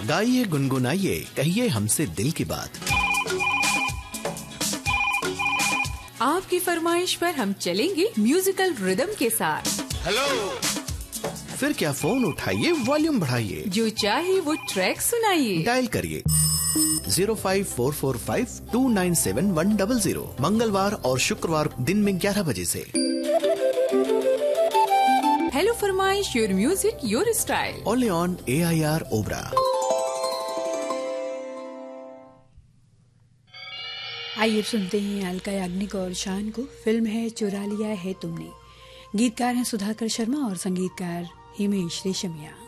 गाइए गुनगुनाइए कहिए हमसे दिल की बात। आपकी फरमाइश पर हम चलेंगे म्यूजिकल रिदम के साथ। हेलो, फिर क्या फोन उठाइए, वॉल्यूम बढ़ाइए, जो चाहे वो ट्रैक सुनाइए। डायल करिए 05445297100 मंगलवार और शुक्रवार दिन में 11 बजे से। हेलो फरमाइश, your music your style, only on AIR Obra. आइए सुनते हैं अलका याग्निक और शान को। फिल्म है चुरा लिया है तुमने। गीतकार हैं सुधाकर शर्मा और संगीतकार हिमेश रेशमिया।